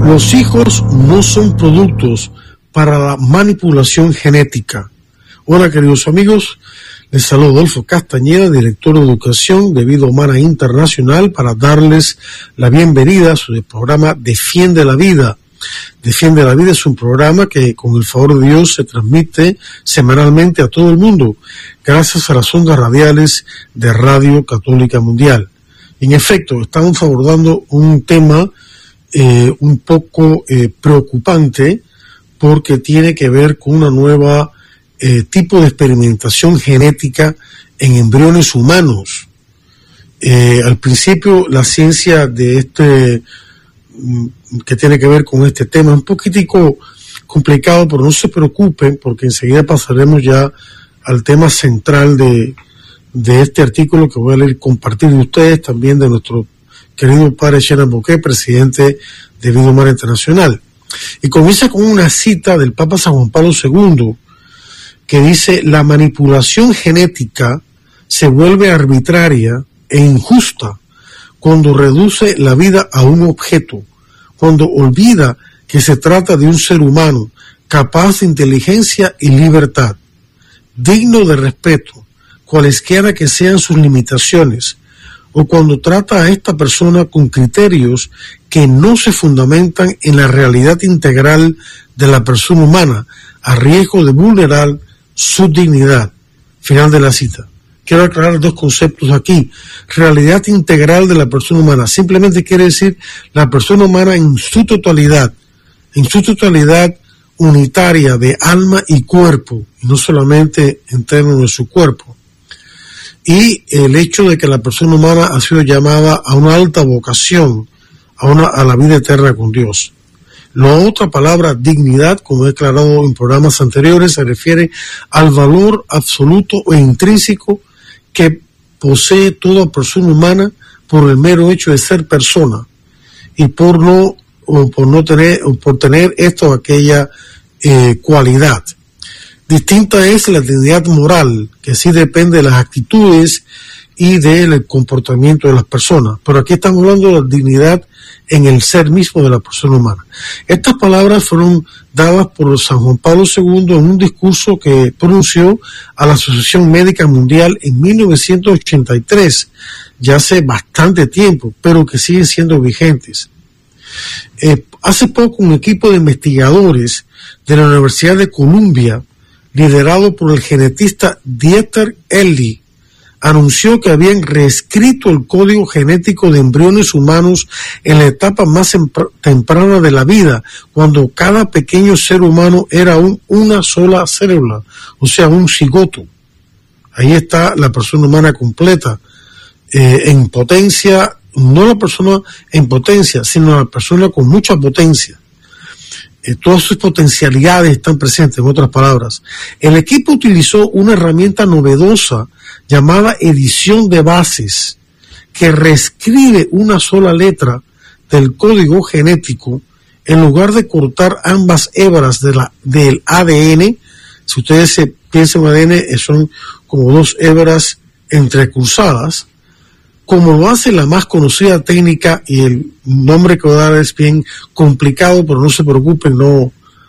Los hijos no son productos para la manipulación genética. Hola, queridos amigos, les saludo Adolfo Castañeda, director de Educación de Vida Humana Internacional, para darles la bienvenida a su programa Defiende la Vida. Defiende la Vida es un programa que, con el favor de Dios, se transmite semanalmente a todo el mundo, gracias a las ondas radiales de Radio Católica Mundial. En efecto, estamos abordando un tema un poco preocupante, porque tiene que ver con una nueva tipo de experimentación genética en embriones humanos. Al principio, la ciencia de que tiene que ver con este tema es un poquitico complicado, pero no se preocupen, porque enseguida pasaremos ya al tema central de este artículo que voy a leer y compartir de ustedes, también de nuestro querido padre Shenan Bouquet, presidente de Vida Humana Internacional. Y comienza con una cita del Papa San Juan Pablo II, que dice: la manipulación genética se vuelve arbitraria e injusta cuando reduce la vida a un objeto, cuando olvida que se trata de un ser humano capaz de inteligencia y libertad, digno de respeto, cualesquiera que sean sus limitaciones, o cuando trata a esta persona con criterios que no se fundamentan en la realidad integral de la persona humana, a riesgo de vulnerar su dignidad. Final de la cita. Quiero aclarar dos conceptos aquí. Realidad integral de la persona humana simplemente quiere decir la persona humana en su totalidad unitaria de alma y cuerpo, y no solamente en términos de su cuerpo. Y el hecho de que la persona humana ha sido llamada a una alta vocación, a la vida eterna con Dios. La otra palabra, dignidad, como he aclarado en programas anteriores, se refiere al valor absoluto e intrínseco que posee toda persona humana por el mero hecho de ser persona, y por tener esta o aquella cualidad. Distinta es la dignidad moral, que sí depende de las actitudes y del comportamiento de las personas. Pero aquí estamos hablando de la dignidad en el ser mismo de la persona humana. Estas palabras fueron dadas por San Juan Pablo II en un discurso que pronunció a la Asociación Médica Mundial en 1983, ya hace bastante tiempo, pero que siguen siendo vigentes. Hace poco un equipo de investigadores de la Universidad de Columbia, liderado por el genetista Dieter Ehrlich, anunció que habían reescrito el código genético de embriones humanos en la etapa más temprana de la vida, cuando cada pequeño ser humano era una sola célula, o sea, un cigoto. Ahí está la persona humana completa, en potencia, no la persona en potencia, sino la persona con mucha potencia. Todas sus potencialidades están presentes, en otras palabras. El equipo utilizó una herramienta novedosa llamada edición de bases, que reescribe una sola letra del código genético en lugar de cortar ambas hebras del ADN. Si ustedes se piensan en ADN, son como dos hebras entrecruzadas, como lo hace la más conocida técnica, y el nombre que voy a dar es bien complicado, pero no se preocupen, no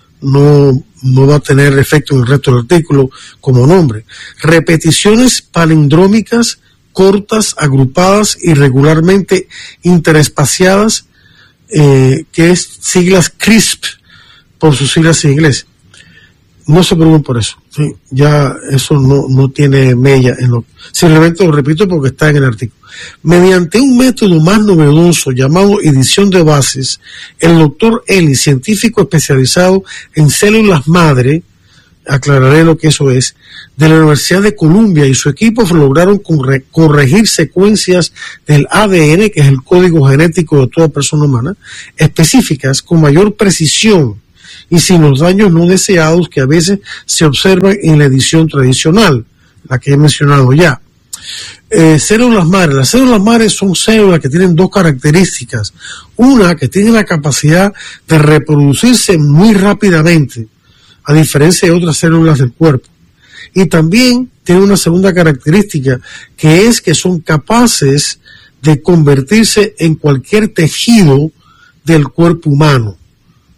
va a tener efecto en el resto del artículo como nombre. Repeticiones palindrómicas cortas, agrupadas, irregularmente interespaciadas, que es siglas CRISP, por sus siglas en inglés. No se preocupen por eso, ¿sí? Ya eso no tiene mella en lo. Simplemente lo repito porque está en el artículo. Mediante un método más novedoso llamado edición de bases, el doctor Ehrlich, científico especializado en células madre, aclararé lo que eso es, de la Universidad de Columbia, y su equipo lograron corregir secuencias del ADN, que es el código genético de toda persona humana, específicas con mayor precisión y sin los daños no deseados que a veces se observan en la edición tradicional, la que he mencionado ya. Células madres. Las células madres son células que tienen dos características. Una, que tiene la capacidad de reproducirse muy rápidamente, a diferencia de otras células del cuerpo. Y también tiene una segunda característica, que es que son capaces de convertirse en cualquier tejido del cuerpo humano.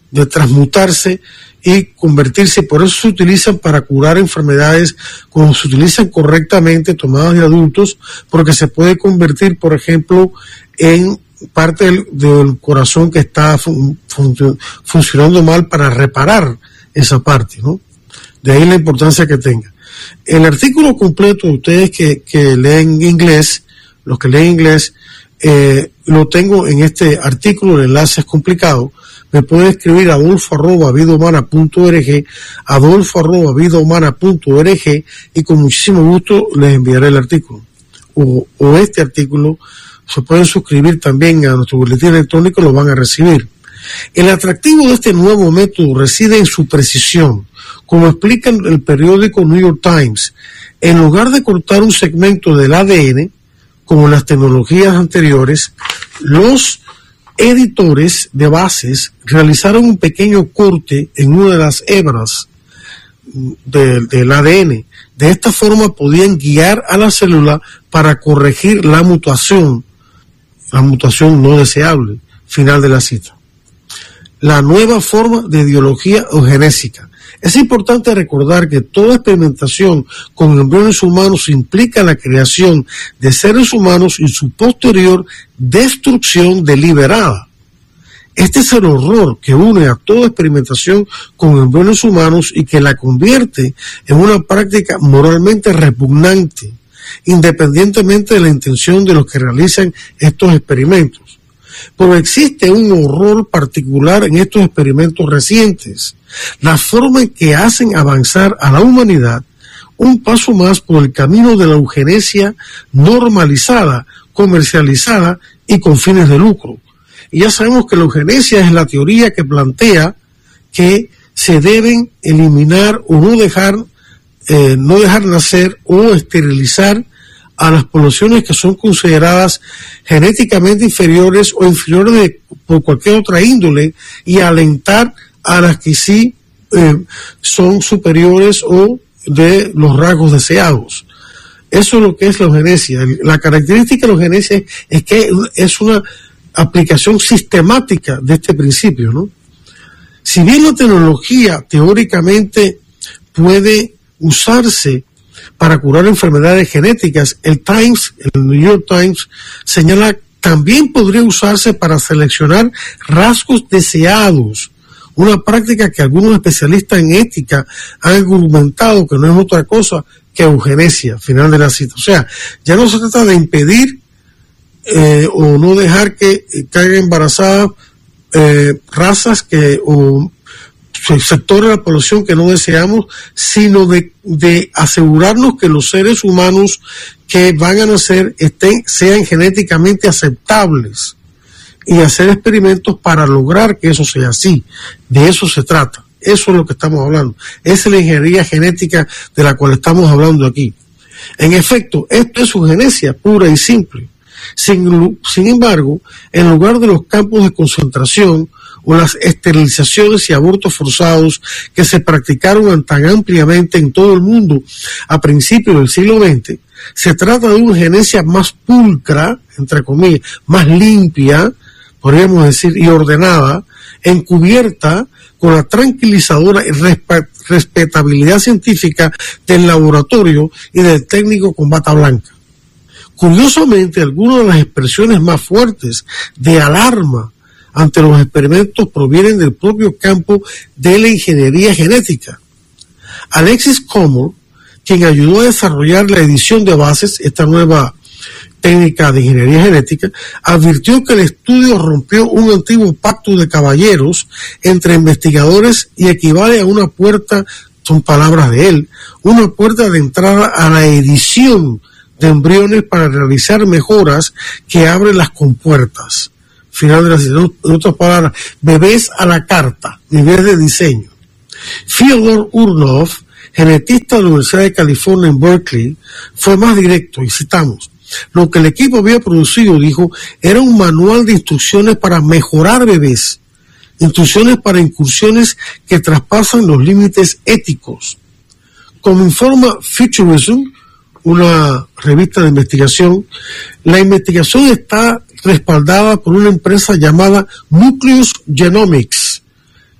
de transmutarse y convertirse. Por eso se utilizan para curar enfermedades, cuando se utilizan correctamente, tomadas de adultos, porque se puede convertir, por ejemplo, en parte del corazón que está funcionando mal, para reparar esa parte, ¿no? De ahí la importancia que tenga. El artículo completo, ustedes que leen inglés, los que leen inglés, lo tengo en este artículo, el enlace es complicado. Me puede escribir adolfo@vidahumana.org, adolfo@vidahumana.org, y con muchísimo gusto les enviaré el artículo. O este artículo, se pueden suscribir también a nuestro boletín electrónico, lo van a recibir. El atractivo de este nuevo método reside en su precisión. Como explica el periódico New York Times, en lugar de cortar un segmento del ADN, como en las tecnologías anteriores, los editores de bases realizaron un pequeño corte en una de las hebras del ADN. De esta forma podían guiar a la célula para corregir la mutación no deseable. Final de la cita. La nueva forma de ideología eugenésica. Es importante recordar que toda experimentación con embriones humanos implica la creación de seres humanos y su posterior destrucción deliberada. Este es el horror que une a toda experimentación con embriones humanos y que la convierte en una práctica moralmente repugnante, independientemente de la intención de los que realizan estos experimentos. Pero existe un horror particular en estos experimentos recientes, la forma en que hacen avanzar a la humanidad un paso más por el camino de la eugenesia normalizada, comercializada y con fines de lucro. Y ya sabemos que la eugenesia es la teoría que plantea que se deben eliminar o no dejar nacer o esterilizar a las poblaciones que son consideradas genéticamente inferiores o inferiores por cualquier otra índole, y alentar a las que sí son superiores o de los rasgos deseados. Eso es lo que es la eugenesia. La característica de la eugenesia es que es una aplicación sistemática de este principio, ¿no? Si bien la tecnología teóricamente puede usarse para curar enfermedades genéticas, el New York Times señala, también podría usarse para seleccionar rasgos deseados, una práctica que algunos especialistas en ética han argumentado que no es otra cosa que eugenesia. Final de la cita. O sea, ya no se trata de impedir o no dejar que caigan embarazadas razas o sectores de la población que no deseamos, sino de asegurarnos que los seres humanos que van a nacer sean genéticamente aceptables, y hacer experimentos para lograr que eso sea así. De eso se trata. Eso es lo que estamos hablando. Esa es la ingeniería genética de la cual estamos hablando aquí. En efecto, esto es eugenesia pura y simple. Sin embargo, en lugar de los campos de concentración o las esterilizaciones y abortos forzados que se practicaron tan ampliamente en todo el mundo a principios del siglo XX, se trata de una eugenesia más pulcra, entre comillas, más limpia, podríamos decir, y ordenada, encubierta con la tranquilizadora y respetabilidad científica del laboratorio y del técnico con bata blanca. Curiosamente, algunas de las expresiones más fuertes de alarma ante los experimentos provienen del propio campo de la ingeniería genética. Alexis Comor, quien ayudó a desarrollar la edición de bases, esta nueva técnica de ingeniería genética, advirtió que el estudio rompió un antiguo pacto de caballeros entre investigadores y equivale a una puerta, son palabras de él, una puerta de entrada a la edición de embriones para realizar mejoras que abren las compuertas. Final de la cita. En otras palabras, bebés a la carta, bebés de diseño. Fyodor Urnov, genetista de la Universidad de California en Berkeley, fue más directo, y citamos: lo que el equipo había producido, dijo, era un manual de instrucciones para mejorar bebés, instrucciones para incursiones que traspasan los límites éticos. Como informa Futurism, una revista de investigación, la investigación está respaldada por una empresa llamada Nucleus Genomics,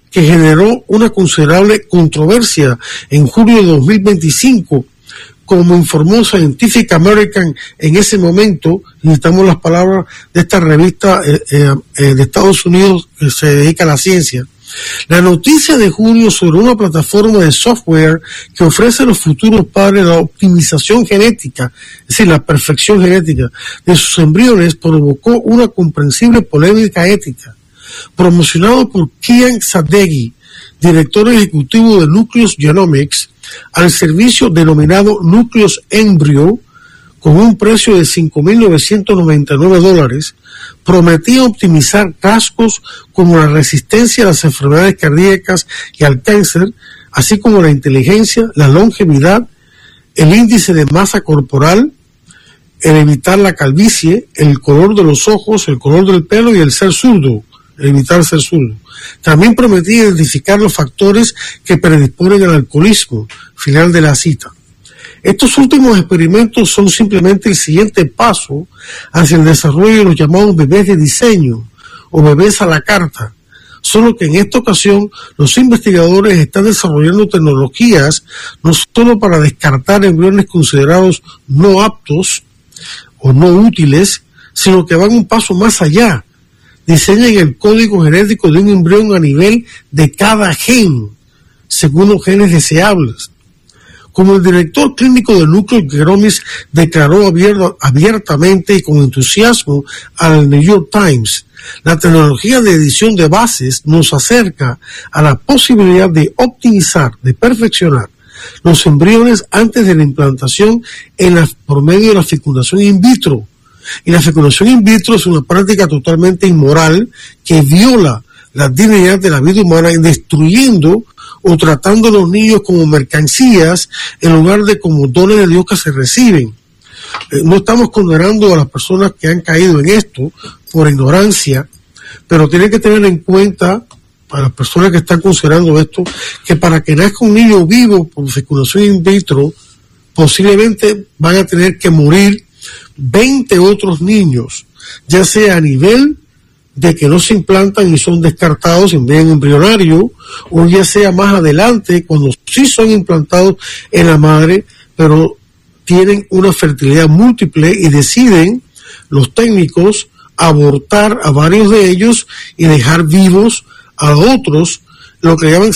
que generó una considerable controversia en junio de 2025, como informó Scientific American en ese momento. Necesitamos las palabras de esta revista de Estados Unidos que se dedica a la ciencia. La noticia de junio sobre una plataforma de software que ofrece a los futuros padres la optimización genética, es decir, la perfección genética de sus embriones, provocó una comprensible polémica ética. Promocionado por Kian Sadeghi, director ejecutivo de Nucleus Genomics, al servicio denominado Nucleus Embryo, con un precio de $5,999, prometía optimizar rasgos como la resistencia a las enfermedades cardíacas y al cáncer, así como la inteligencia, la longevidad, el índice de masa corporal, el evitar la calvicie, el color de los ojos, el color del pelo y el ser zurdo, evitar ser zurdo. También prometía identificar los factores que predisponen al alcoholismo. Final de la cita. Estos últimos experimentos son simplemente el siguiente paso hacia el desarrollo de los llamados bebés de diseño o bebés a la carta, solo que en esta ocasión los investigadores están desarrollando tecnologías no solo para descartar embriones considerados no aptos o no útiles, sino que van un paso más allá. Diseñan el código genético de un embrión a nivel de cada gen, según los genes deseables. Como el director clínico de Nucleus Genomics declaró abiertamente y con entusiasmo al New York Times, la tecnología de edición de bases nos acerca a la posibilidad de optimizar, de perfeccionar los embriones antes de la implantación por medio de la fecundación in vitro. Y la fecundación in vitro es una práctica totalmente inmoral que viola la dignidad de la vida humana, destruyendo o tratando a los niños como mercancías en lugar de como dones de Dios que se reciben. No estamos condenando a las personas que han caído en esto por ignorancia, pero tienen que tener en cuenta, para las personas que están considerando esto, que para que nazca un niño vivo por fecundación in vitro, posiblemente van a tener que morir 20 otros niños, ya sea a nivel de que no se implantan y son descartados en vía embrionario, o ya sea más adelante cuando sí son implantados en la madre, pero tienen una fertilidad múltiple y deciden los técnicos abortar a varios de ellos y dejar vivos a otros, lo que llaman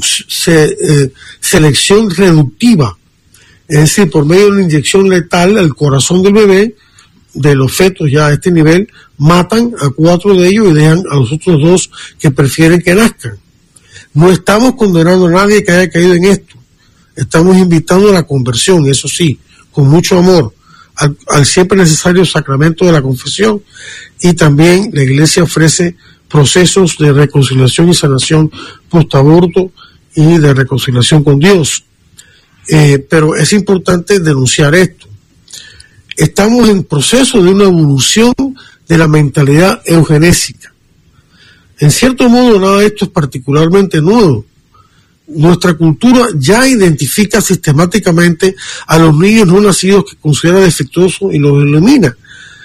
selección reductiva, es decir, por medio de una inyección letal al corazón del bebé, de los fetos ya a este nivel, matan a 4 de ellos y dejan a los otros 2 que prefieren que nazcan. No estamos condenando a nadie que haya caído en esto. Estamos invitando a la conversión, eso sí, con mucho amor, al siempre necesario sacramento de la confesión, y también la Iglesia ofrece procesos de reconciliación y sanación post-aborto y de reconciliación con Dios. Pero es importante denunciar esto. Estamos en proceso de una evolución de la mentalidad eugenésica. En cierto modo, nada de esto es particularmente nuevo. Nuestra cultura ya identifica sistemáticamente a los niños no nacidos que considera defectuosos y los elimina.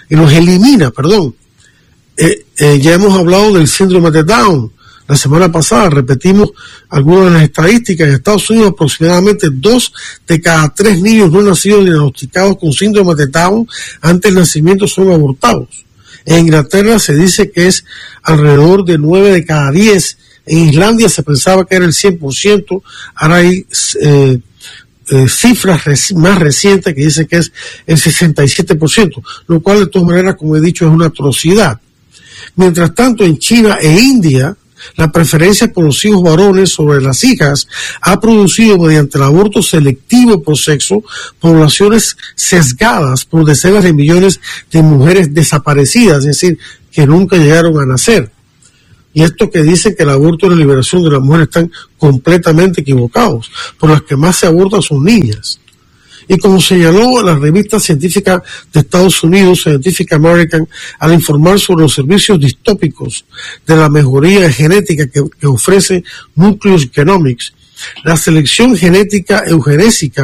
Ya hemos hablado del síndrome de Down. La semana pasada repetimos algunas de las estadísticas. En Estados Unidos aproximadamente 2 de cada 3 niños no nacidos diagnosticados con síndrome de Down antes del nacimiento son abortados. En Inglaterra se dice que es alrededor de 9 de cada 10. En Islandia se pensaba que era el 100%. Ahora hay cifras más recientes que dicen que es el 67%, lo cual de todas maneras, como he dicho, es una atrocidad. Mientras tanto, en China e India, la preferencia por los hijos varones sobre las hijas ha producido, mediante el aborto selectivo por sexo, poblaciones sesgadas por decenas de millones de mujeres desaparecidas, es decir, que nunca llegaron a nacer. Y esto que dicen que el aborto y la liberación de la mujer están completamente equivocados, por las que más se abortan son niñas. Y como señaló la revista científica de Estados Unidos, Scientific American, al informar sobre los servicios distópicos de la mejoría genética que ofrece Nucleus Genomics, la selección genética eugenésica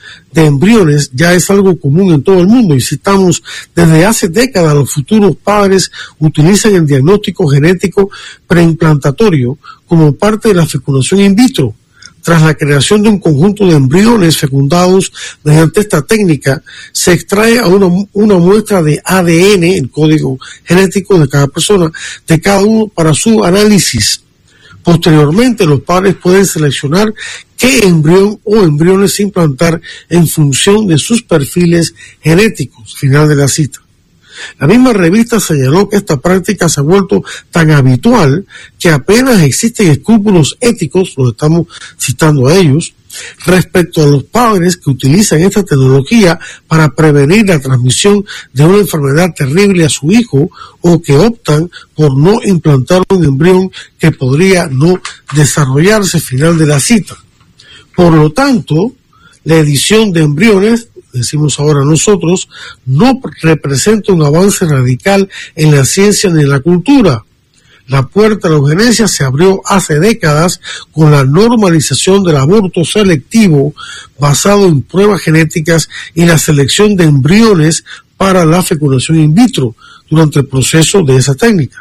de embriones ya es algo común en todo el mundo y citamos desde hace décadas los futuros padres utilizan el diagnóstico genético preimplantatorio como parte de la fecundación in vitro. Tras la creación de un conjunto de embriones fecundados mediante esta técnica, se extrae a una muestra de ADN, el código genético de cada persona, de cada uno para su análisis. Posteriormente, los padres pueden seleccionar qué embrión o embriones implantar en función de sus perfiles genéticos. Final de la cita. La misma revista señaló que esta práctica se ha vuelto tan habitual que apenas existen escrúpulos éticos, los estamos citando a ellos, respecto a los padres que utilizan esta tecnología para prevenir la transmisión de una enfermedad terrible a su hijo o que optan por no implantar un embrión que podría no desarrollarse. Final de la cita. Por lo tanto, la edición de embriones, decimos ahora nosotros, no representa un avance radical en la ciencia ni en la cultura. La puerta a la eugenesia se abrió hace décadas con la normalización del aborto selectivo basado en pruebas genéticas y la selección de embriones para la fecundación in vitro durante el proceso de esa técnica.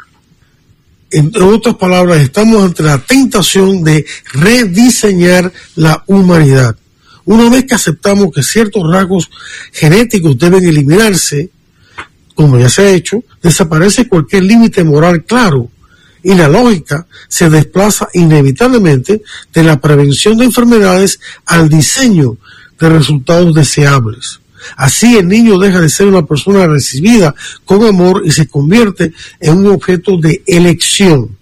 En otras palabras, estamos ante la tentación de rediseñar la humanidad. Una vez que aceptamos que ciertos rasgos genéticos deben eliminarse, como ya se ha hecho, desaparece cualquier límite moral claro y la lógica se desplaza inevitablemente de la prevención de enfermedades al diseño de resultados deseables. Así el niño deja de ser una persona recibida con amor y se convierte en un objeto de elección.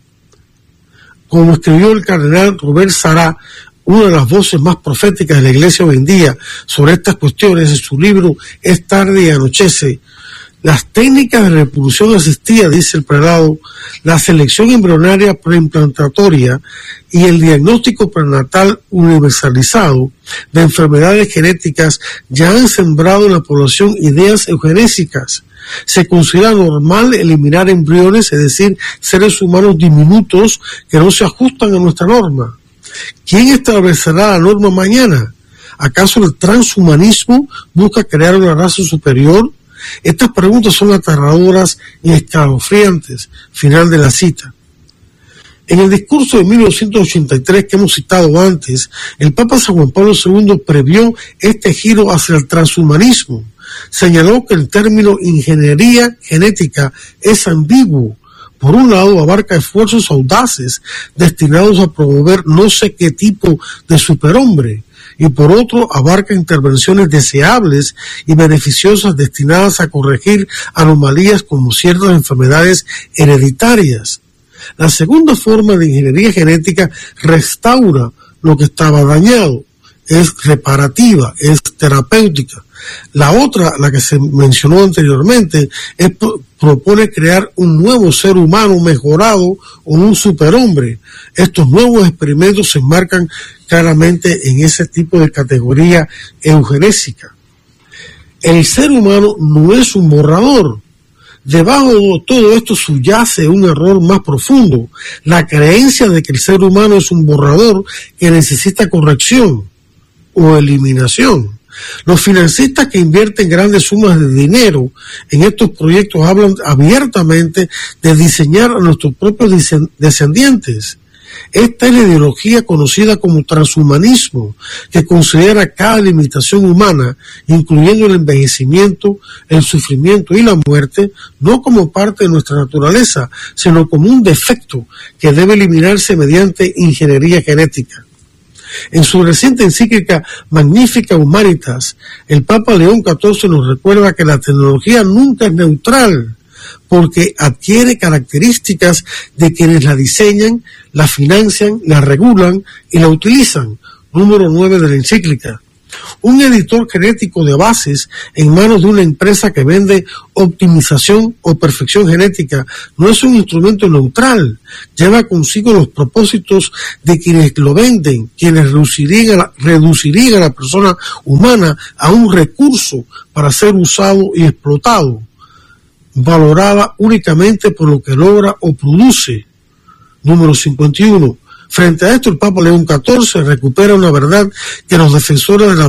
Como escribió el cardenal Robert Sarah, una de las voces más proféticas de la Iglesia hoy en día sobre estas cuestiones, en su libro Es tarde y anochece, las técnicas de reproducción asistida, dice el prelado, la selección embrionaria preimplantatoria y el diagnóstico prenatal universalizado de enfermedades genéticas ya han sembrado en la población ideas eugenésicas. Se considera normal eliminar embriones, es decir, seres humanos diminutos que no se ajustan a nuestra norma. ¿Quién establecerá la norma mañana? ¿Acaso el transhumanismo busca crear una raza superior? Estas preguntas son aterradoras y escalofriantes. Final de la cita. En el discurso de 1983 que hemos citado antes, el Papa San Juan Pablo II previó este giro hacia el transhumanismo. Señaló que el término ingeniería genética es ambiguo. Por un lado, abarca esfuerzos audaces destinados a promover no sé qué tipo de superhombre, y por otro, abarca intervenciones deseables y beneficiosas destinadas a corregir anomalías como ciertas enfermedades hereditarias. La segunda forma de ingeniería genética restaura lo que estaba dañado, es reparativa, es terapéutica. La otra, la que se mencionó anteriormente, propone crear un nuevo ser humano mejorado o un superhombre. Estos nuevos experimentos se enmarcan claramente en ese tipo de categoría eugenésica. El ser humano no es un borrador. Debajo de todo esto subyace un error más profundo, la creencia de que el ser humano es un borrador que necesita corrección o eliminación. Los financistas que invierten grandes sumas de dinero en estos proyectos hablan abiertamente de diseñar a nuestros propios descendientes. Esta es la ideología conocida como transhumanismo, que considera cada limitación humana, incluyendo el envejecimiento, el sufrimiento y la muerte, no como parte de nuestra naturaleza, sino como un defecto que debe eliminarse mediante ingeniería genética. En su reciente encíclica Magnificat Humanitas, el Papa León XIV nos recuerda que la tecnología nunca es neutral, porque adquiere características de quienes la diseñan, la financian, la regulan y la utilizan. Número 9 de la encíclica. Un editor genético de bases en manos de una empresa que vende optimización o perfección genética no es un instrumento neutral. Lleva consigo los propósitos de quienes lo venden, quienes reducirían a la persona humana a un recurso para ser usado y explotado, valorada únicamente por lo que logra o produce. Número 51. Frente a esto, el Papa León XIV recupera una verdad que los defensores de la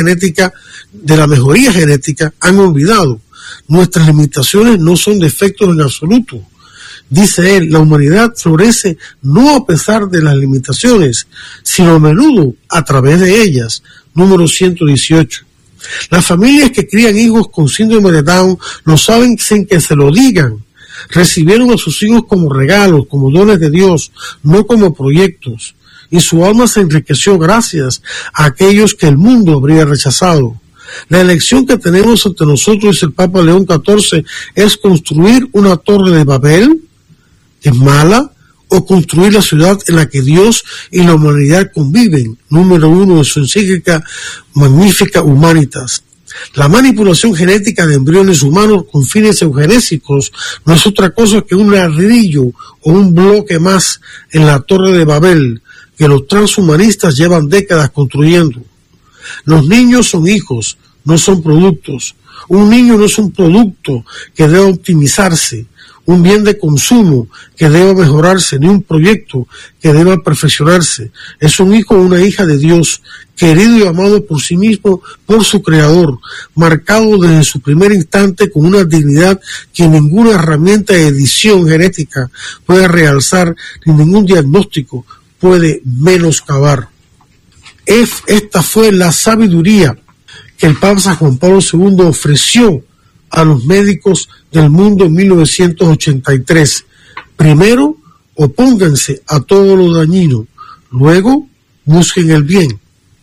mejoría genética han olvidado. Nuestras limitaciones no son defectos en absoluto. Dice él, la humanidad florece no a pesar de las limitaciones, sino a menudo a través de ellas. Número 118. Las familias que crían hijos con síndrome de Down lo saben sin que se lo digan. Recibieron a sus hijos como regalos, como dones de Dios, no como proyectos. Y su alma se enriqueció gracias a aquellos que el mundo habría rechazado. La elección que tenemos ante nosotros, dice el Papa León XIV, es construir una torre de Babel, que es mala, o construir la ciudad en la que Dios y la humanidad conviven. Número 1 de su encíclica Magnificat Humanitas. La manipulación genética de embriones humanos con fines eugenésicos no es otra cosa que un ladrillo o un bloque más en la torre de Babel que los transhumanistas llevan décadas construyendo. Los niños son hijos, no son productos. Un niño no es un producto que debe optimizarse, un bien de consumo que deba mejorarse, ni un proyecto que deba perfeccionarse. Es un hijo o una hija de Dios, querido y amado por sí mismo, por su Creador, marcado desde su primer instante con una dignidad que ninguna herramienta de edición genética puede realzar, ni ningún diagnóstico puede menoscabar. Esta fue la sabiduría que el Papa San Juan Pablo II ofreció a los médicos del mundo en 1983. Primero, opónganse a todo lo dañino. Luego, busquen el bien.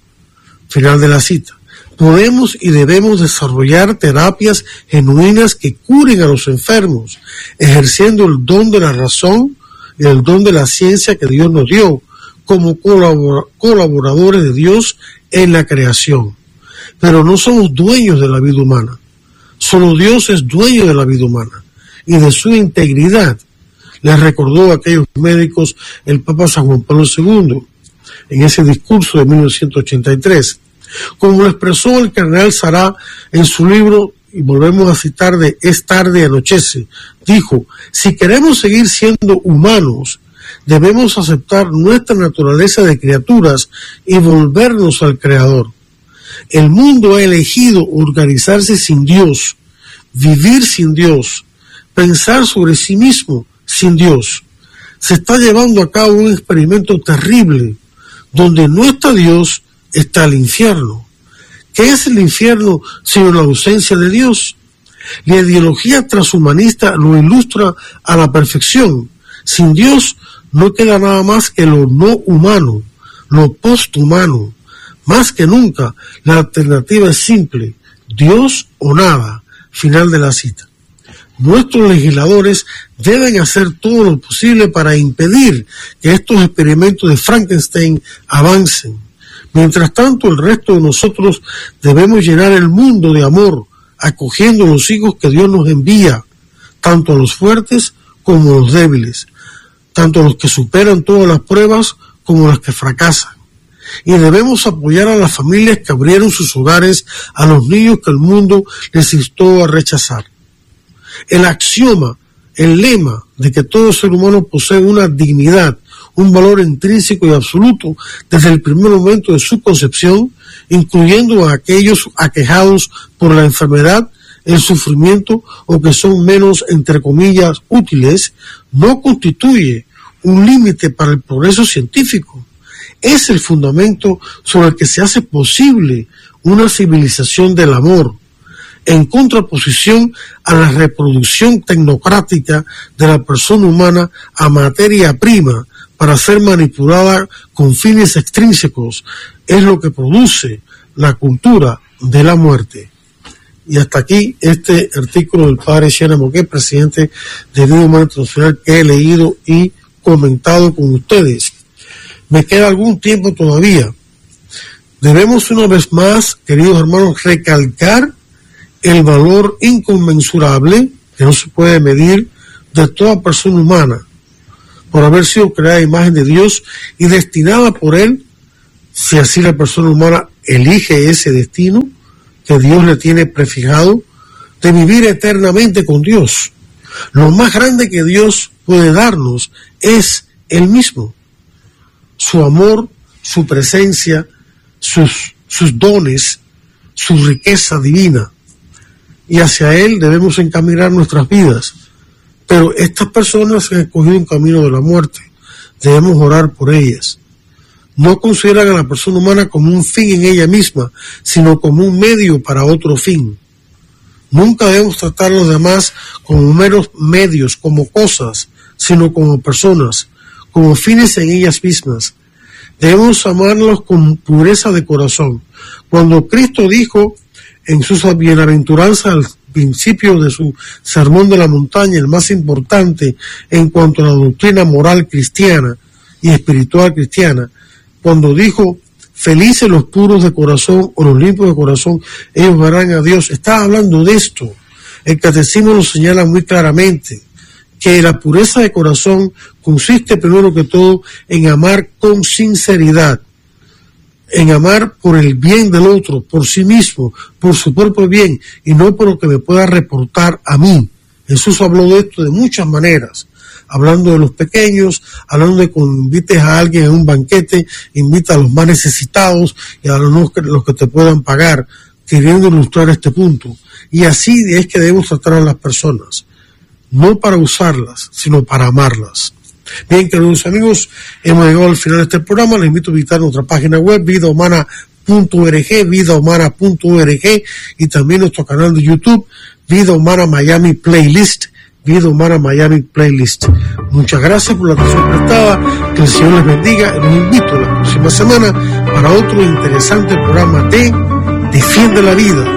Final de la cita. Podemos y debemos desarrollar terapias genuinas que curen a los enfermos, ejerciendo el don de la razón y el don de la ciencia que Dios nos dio, como colaboradores de Dios en la creación. Pero no somos dueños de la vida humana. Solo Dios es dueño de la vida humana y de su integridad, les recordó a aquellos médicos el Papa San Juan Pablo II en ese discurso de 1983. Como lo expresó el cardenal Sará en su libro, y volvemos a citar de Es tarde y anochece, dijo, si queremos seguir siendo humanos, debemos aceptar nuestra naturaleza de criaturas y volvernos al Creador. El mundo ha elegido organizarse sin Dios, vivir sin Dios, pensar sobre sí mismo sin Dios. Se está llevando a cabo un experimento terrible, donde no está Dios, está el infierno. ¿Qué es el infierno sino la ausencia de Dios? La ideología transhumanista lo ilustra a la perfección. Sin Dios no queda nada más que lo no humano, lo posthumano. Más que nunca, la alternativa es simple, Dios o nada. Final de la cita. Nuestros legisladores deben hacer todo lo posible para impedir que estos experimentos de Frankenstein avancen. Mientras tanto, el resto de nosotros debemos llenar el mundo de amor, acogiendo los hijos que Dios nos envía, tanto a los fuertes como a los débiles, tanto a los que superan todas las pruebas como a los que fracasan. Y debemos apoyar a las familias que abrieron sus hogares a los niños que el mundo les instó a rechazar. El axioma, el lema de que todo ser humano posee una dignidad, un valor intrínseco y absoluto desde el primer momento de su concepción, incluyendo a aquellos aquejados por la enfermedad, el sufrimiento o que son menos, entre comillas, útiles, no constituye un límite para el progreso científico. Es el fundamento sobre el que se hace posible una civilización del amor, en contraposición a la reproducción tecnocrática de la persona humana a materia prima para ser manipulada con fines extrínsecos. Es lo que produce la cultura de la muerte. Y hasta aquí este artículo del padre Xiana Moquet, presidente de Vida Humana Internacional, que he leído y comentado con ustedes. Me queda algún tiempo todavía. Debemos una vez más, queridos hermanos, recalcar el valor inconmensurable, que no se puede medir, de toda persona humana, por haber sido creada a imagen de Dios y destinada por Él, si así la persona humana elige ese destino que Dios le tiene prefijado, de vivir eternamente con Dios. Lo más grande que Dios puede darnos es Él mismo. su amor, su presencia, sus dones, su riqueza divina. Y hacia Él debemos encaminar nuestras vidas. Pero estas personas han escogido un camino de la muerte. Debemos orar por ellas. No consideran a la persona humana como un fin en ella misma, sino como un medio para otro fin. Nunca debemos tratar a los demás como meros medios, como cosas, sino como personas, como fines en ellas mismas. Debemos amarlos con pureza de corazón. Cuando Cristo dijo en sus bienaventuranzas al principio de su sermón de la montaña, el más importante en cuanto a la doctrina moral cristiana y espiritual cristiana, cuando dijo, felices los puros de corazón o los limpios de corazón, ellos verán a Dios. Estaba hablando de esto. El catecismo lo señala muy claramente, que la pureza de corazón consiste primero que todo en amar con sinceridad, en amar por el bien del otro, por sí mismo, por su propio bien, y no por lo que me pueda reportar a mí. Jesús habló de esto de muchas maneras, hablando de los pequeños, hablando de cuando invites a alguien a un banquete, invita a los más necesitados y a los que te puedan pagar, queriendo ilustrar este punto. Y así es que debemos tratar a las personas, no para usarlas, sino para amarlas. Bien, queridos amigos, hemos llegado al final de este programa. Les invito a visitar nuestra página web, vidahumana.org, y también nuestro canal de YouTube, Vida Humana Miami Playlist, Vida Humana Miami Playlist. Muchas gracias por la atención prestada, que el Señor les bendiga, y los invito la próxima semana para otro interesante programa de Defiende la Vida.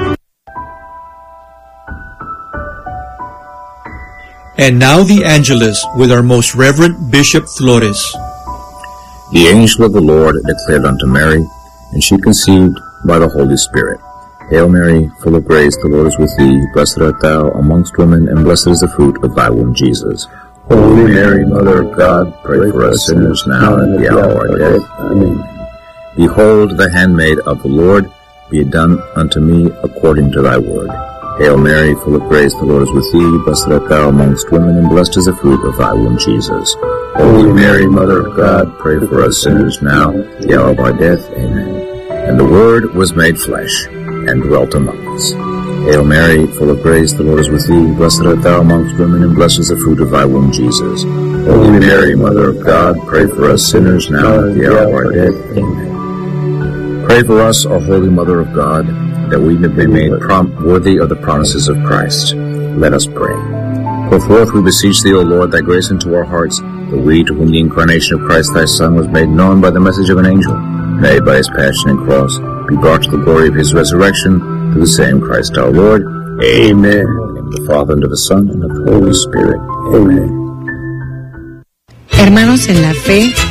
And now the Angelus with our most Reverend Bishop Flores. The angel of the Lord declared unto Mary, and she conceived by the Holy Spirit. Hail Mary, full of grace, the Lord is with thee. Blessed art thou amongst women, and blessed is the fruit of thy womb, Jesus. Holy Mary, Mother of God, pray for us sinners now and at the hour of our death. Amen. Behold, the handmaid of the Lord, be it done unto me according to thy word. Hail Mary, full of grace, the Lord is with thee. Blessed art thou amongst women, and blessed is the fruit of thy womb, Jesus. Holy Mary, Mother of God, pray for us sinners now, at the hour of our death. Amen. And the Word was made flesh, and dwelt among us. Hail Mary, full of grace, the Lord is with thee. Blessed art thou amongst women, and blessed is the fruit of thy womb, Jesus. Holy Mary, Mother of God, pray for us sinners now, at the hour of our death. Amen. Pray for us, O Holy Mother of God, that we may be made worthy of the promises of Christ. Let us pray. Pour forth, we beseech thee, O Lord, thy grace into our hearts, that we, to whom the incarnation of Christ thy Son was made known by the message of an angel, may by his passion and cross be brought to the glory of his resurrection, through the same Christ our Lord. Amen. In the name of the Father, and of the Son, and of the Holy Spirit. Amen. Hermanos en la fe,